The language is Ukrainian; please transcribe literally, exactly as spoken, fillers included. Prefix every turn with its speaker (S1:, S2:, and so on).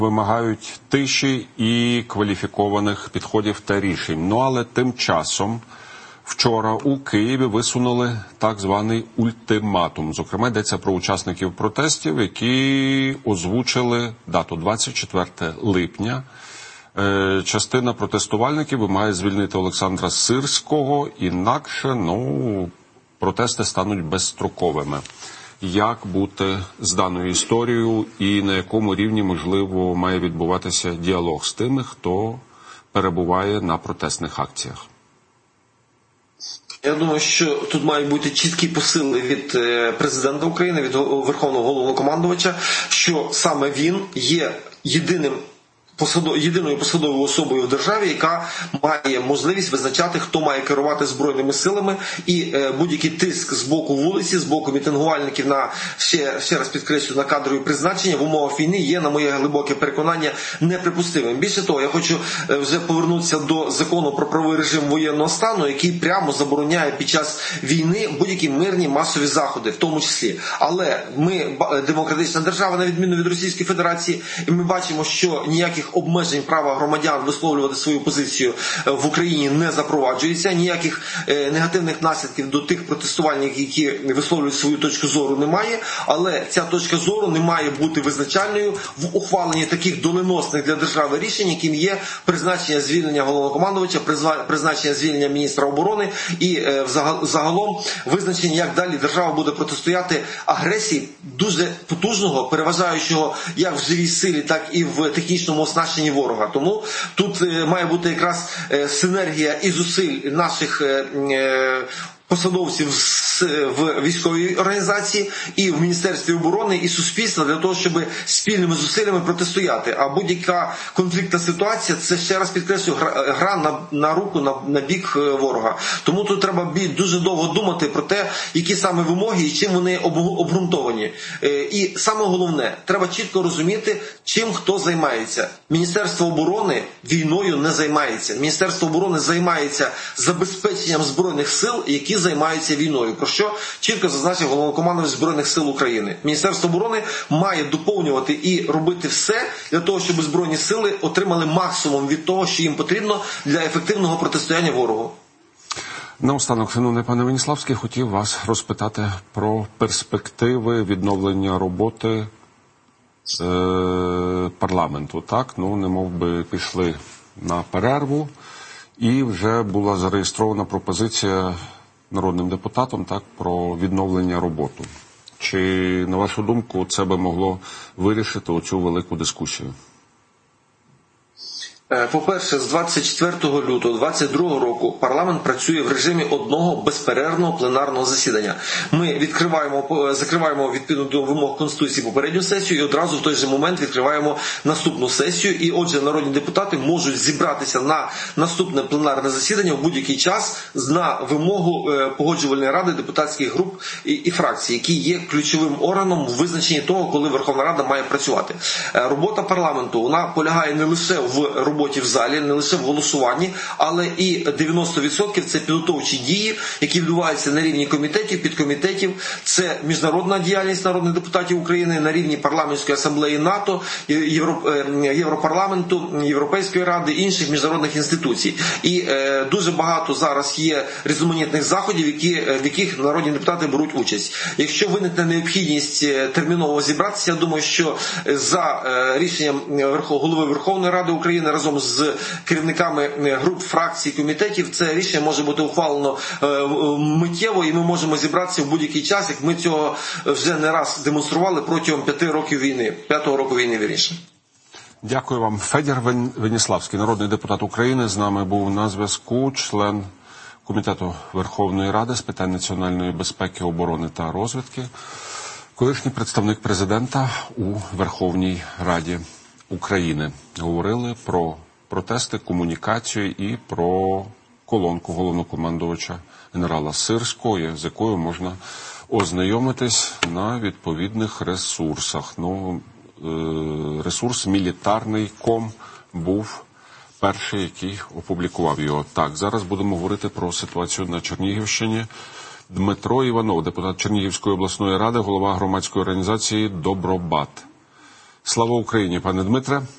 S1: Вимагають тиші і кваліфікованих підходів та рішень. Ну, але тим часом вчора у Києві висунули так званий ультиматум. Зокрема, йдеться про учасників протестів, які озвучили дату двадцять четверте липня. Частина протестувальників вимагає звільнити Олександра Сирського, інакше, ну, протести стануть безстроковими. Як бути з даною історією і на якому рівні, можливо, має відбуватися діалог з тими, хто перебуває на протестних акціях?
S2: Я думаю, що тут мають бути чіткі посили від президента України, від Верховного Головнокомандувача, що саме він є єдиним єдиною посадовою особою в державі, яка має можливість визначати, хто має керувати Збройними силами, і е, будь-який тиск з боку вулиці, з боку мітингувальників на, ще, ще раз підкреслю, на кадрові призначення в умовах війни є, на моє глибоке переконання, неприпустимим. Більше того, я хочу е, вже повернутися до закону про правовий режим воєнного стану, який прямо забороняє під час війни будь-які мирні масові заходи, в тому числі. Але ми демократична держава, на відміну від Російської Федерації, і ми бачимо, що ніяких обмежень права громадян висловлювати свою позицію в Україні не запроваджується, ніяких е, негативних наслідків до тих протестувальників, які висловлюють свою точку зору, немає, але ця точка зору не має бути визначальною в ухваленні таких доленосних для держави рішень, яким є призначення звільнення головнокомандувача, призначення звільнення міністра оборони і е, загалом визначення, як далі держава буде протистояти агресії дуже потужного, переважаючого як в живій силі, так і в технічному оснащенні ворога. Тому тут має бути якраз синергія і зусиль наших посадовців в військовій організації і в Міністерстві оборони, і суспільства для того, щоб спільними зусиллями протистояти. А будь-яка конфліктна ситуація, це, ще раз підкреслю, гра на, на руку, на, на бік ворога. Тому тут треба дуже довго думати про те, які саме вимоги і чим вони обґрунтовані. І саме головне, треба чітко розуміти, чим хто займається. Міністерство оборони війною не займається. Міністерство оборони займається забезпеченням Збройних сил, які займаються війною, про що чітко зазначив Головнокомандувач Збройних сил України. Міністерство оборони має доповнювати і робити все для того, щоб Збройні сили отримали максимум від того, що їм потрібно для ефективного протистояння ворогу.
S1: Наостанок, шановний пане Веніславський, хотів вас розпитати про перспективи відновлення роботи е, парламенту. Так, ну, немов би пішли на перерву, і вже була зареєстрована пропозиція народним депутатом, так, про відновлення роботи. Чи, на вашу думку, це би могло вирішити оцю велику дискусію?
S2: По-перше, з двадцять четвертого лютого двадцять другого року парламент працює в режимі одного безперервного пленарного засідання. Ми відкриваємо, закриваємо відповідно до вимог Конституції попередню сесію і одразу в той же момент відкриваємо наступну сесію. І отже, народні депутати можуть зібратися на наступне пленарне засідання в будь-який час на вимогу Погоджувальної ради депутатських груп і, і фракцій, які є ключовим органом в визначенні того, коли Верховна Рада має працювати. Робота парламенту, вона полягає не лише в роботі в залі, не лише в голосуванні, але і дев'яносто відсотків це підготовчі дії, які відбуваються на рівні комітетів, підкомітетів, це міжнародна діяльність народних депутатів України на рівні парламентської асамблеї НАТО, Європарламенту, Європейської ради, інших міжнародних інституцій. І е, дуже багато зараз є різноманітних заходів, які, в яких народні депутати беруть участь. Якщо виникне необхідність терміново зібратися, я думаю, що за е, рішенням голови Верховної Ради України разом з керівниками груп, фракцій, комітетів, це рішення може бути ухвалено миттєво, і ми можемо зібратися в будь-який час, як ми цього вже не раз демонстрували протягом п'яти років війни, п'ятого року війни, вірніше.
S1: Дякую вам. Федір Веніславський, народний депутат України, з нами був на зв'язку, член Комітету Верховної Ради з питань національної безпеки, оборони та розвідки, колишній представник президента у Верховній Раді України. Говорили про протести, комунікацію і про колонку головнокомандувача генерала Сирського, з якою можна ознайомитись на відповідних ресурсах. Ну, ресурс мілітарний точка ком був перший, який опублікував його. Так, зараз будемо говорити про ситуацію на Чернігівщині. Дмитро Іванов, депутат Чернігівської обласної ради, голова громадської організації «Добробат». Слава Україні, пане Дмитре.